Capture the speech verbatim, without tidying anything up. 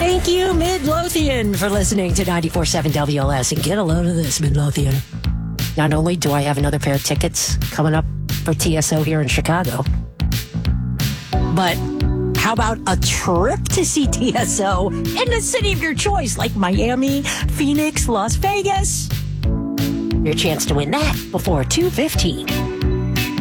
Thank you, Midlothian, for listening to ninety-four point seven W L S. And get a load of this, Midlothian. Not only do I have another pair of tickets coming up for T S O here in Chicago, but how about a trip to see T S O in the city of your choice, like Miami, Phoenix, Las Vegas? Your chance to win that before two fifteen.